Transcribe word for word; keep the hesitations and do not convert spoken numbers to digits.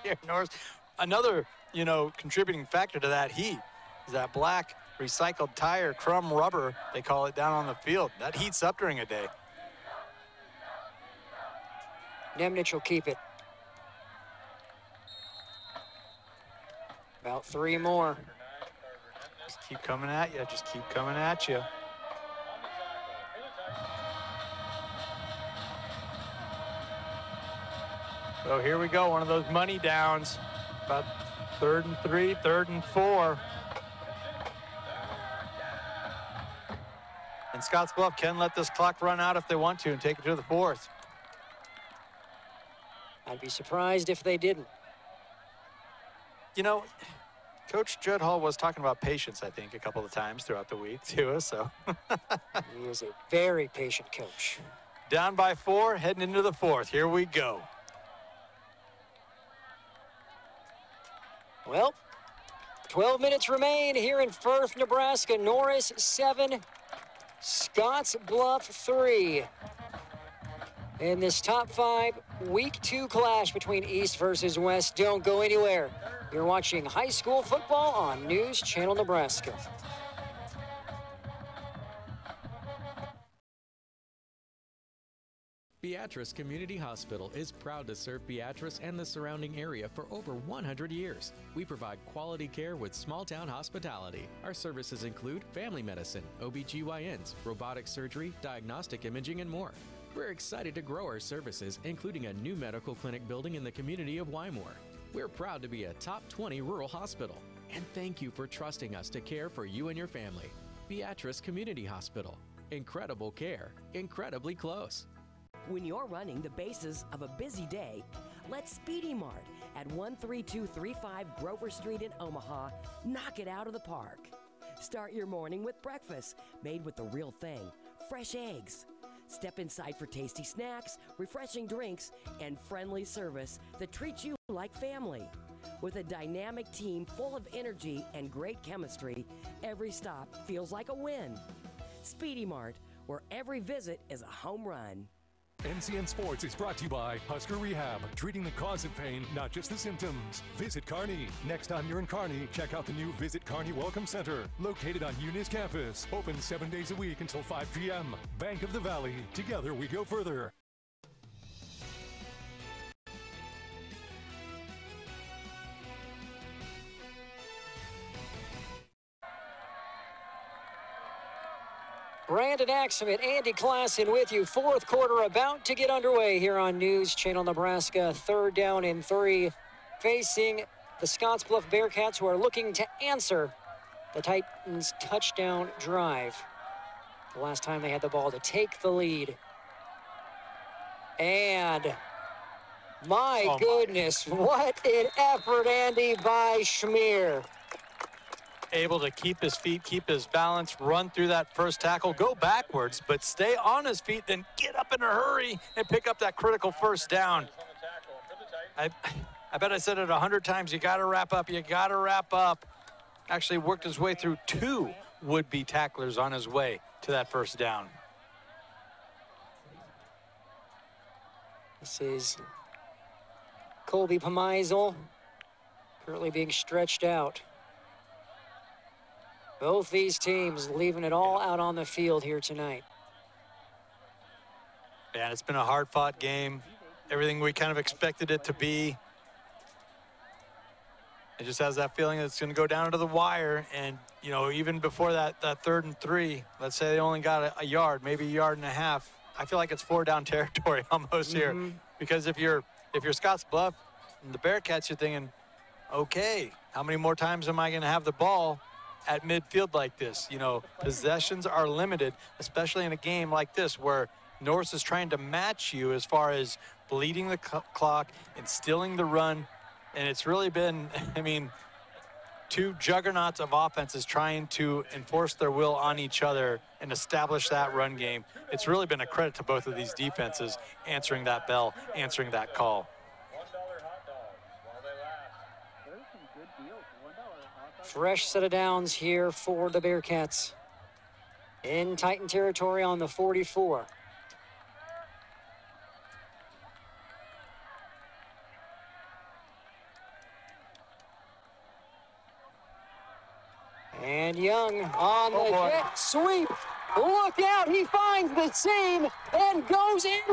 here, Norris. Another, you know, contributing factor to that heat is that black recycled tire, crumb rubber, they call it, down on the field. That heats up during a day. Nemnich will keep it. About three more. Just keep coming at you. Just keep coming at you. So here we go, one of those money downs. About third and three, third and four. And Scottsbluff can let this clock run out if they want to and take it to the fourth. I'd be surprised if they didn't. You know, Coach Judd Hall was talking about patience, I think, a couple of times throughout the week to us, so. He is a very patient coach. Down by four, heading into the fourth. Here we go. Well, twelve minutes remain here in Firth, Nebraska. Norris seven, Scotts Bluff three. In this top five, week two clash between East versus West. Don't go anywhere. You're watching high school football on News Channel Nebraska. Beatrice Community Hospital is proud to serve Beatrice and the surrounding area for over one hundred years. We provide quality care with small-town hospitality. Our services include family medicine, O B G Y Ns, robotic surgery, diagnostic imaging, and more. We're excited to grow our services, including a new medical clinic building in the community of Wymore. We're proud to be a top twenty rural hospital. And thank you for trusting us to care for you and your family. Beatrice Community Hospital. Incredible care, incredibly close. When you're running the bases of a busy day, let Speedy Mart at one three two three five Grover Street in Omaha knock it out of the park. Start your morning with breakfast made with the real thing, fresh eggs. Step inside for tasty snacks, refreshing drinks, and friendly service that treats you like family. With a dynamic team full of energy and great chemistry, every stop feels like a win. Speedy Mart, where every visit is a home run. N C N Sports is brought to you by Husker Rehab, treating the cause of pain, not just the symptoms. Visit Kearney. Next time you're in Kearney, check out the new Visit Kearney Welcome Center, located on Eunice campus. Open seven days a week until five p m Bank of the Valley. Together we go further. Brandon Axelman, Andy Klassen with you. Fourth quarter about to get underway here on News Channel Nebraska. Third down and three, facing the Scottsbluff Bearcats, who are looking to answer the Titans' touchdown drive. The last time they had the ball to take the lead. And my oh goodness, my. What an effort, Andy, by Schmier. Able to keep his feet, keep his balance, run through that first tackle, go backwards, but stay on his feet, then get up in a hurry and pick up that critical first down. I, I bet I said it a hundred times, you got to wrap up, you got to wrap up. Actually worked his way through two would-be tacklers on his way to that first down. This is Colby Pomeisel, currently being stretched out. Both these teams leaving it all out on the field here tonight. Yeah, it's been a hard-fought game. Everything we kind of expected it to be. It just has that feeling that it's going to go down to the wire. And, you know, even before that, that third and three, let's say they only got a, a yard, maybe a yard and a half. I feel like it's four-down territory almost mm-hmm. here. Because if you're if you're Scottsbluff and the Bearcats, you're thinking, okay, how many more times am I going to have the ball at midfield like this? You know, possessions are limited, especially in a game like this where Norris is trying to match you as far as bleeding the clock, instilling the run, and it's really been, I mean, two juggernauts of offenses trying to enforce their will on each other and establish that run game. It's really been a credit to both of these defenses answering that bell, answering that call. Fresh set of downs here for the Bearcats in Titan territory on the forty-four. And Young on the Oh, boy. jet sweep. Look out, he finds the seam and goes in